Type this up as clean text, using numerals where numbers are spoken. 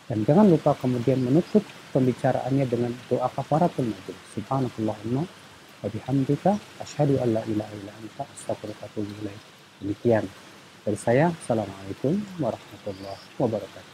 Dan jangan lupa kemudian menutup pembicaraannya dengan doa kafaratul majlis. Subhanakallahumma wa bihamdika asyhadu an la ilaha illa anta astaghfiruka wa atubu ilaik. Demikian dari saya. Assalamualaikum warahmatullahi wabarakatuh.